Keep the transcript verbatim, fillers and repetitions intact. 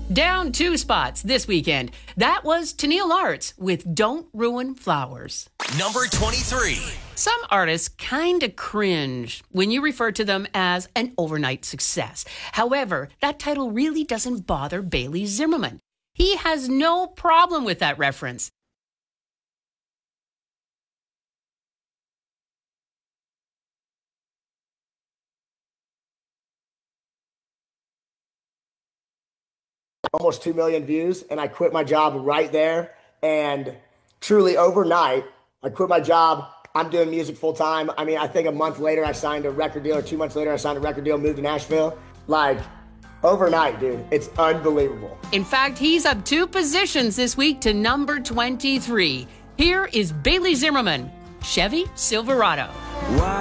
Down two spots this weekend. That was Tennille Arts with Don't Ruin Flowers. Number twenty-three. Some artists kind of cringe when you refer to them as an overnight success. However, that title really doesn't bother Bailey Zimmerman. He has no problem with that reference. Almost two million views, and I quit my job right there. And truly overnight, I quit my job. I'm doing music full time. I mean, I think a month later I signed a record deal, or two months later I signed a record deal, moved to Nashville. Like, overnight, dude, it's unbelievable. In fact, he's up two positions this week to number twenty-three. Here is Bailey Zimmerman, Chevy Silverado. Why